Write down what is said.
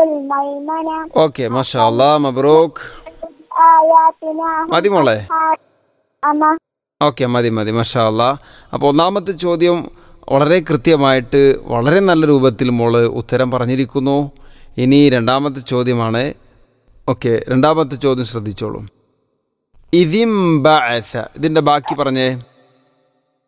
الميمنة okay മാഷാ അല്ലാ മബ്രൂക്ക്. آياتنا മതി മോളെ. أما ഓക്കെ മതി മതി മാഷാ അല്ലാ. അപ്പോൾ ഒന്നാമത്തെ ചോദ്യം വളരെ കൃത്യമായിട്ട് വളരെ നല്ല രൂപത്തിൽ മോള് ഉത്തരം പറഞ്ഞിരിക്കുന്നു. ഇനി രണ്ടാമത്തെ ചോദ്യമാണ്. ഓക്കെ, രണ്ടാമത്തെ ചോദ്യം ശ്രദ്ധിച്ചോളൂ. ഇതിം ബഅസ, ഇതിൻ്റെ ബാക്കി പറഞ്ഞേ.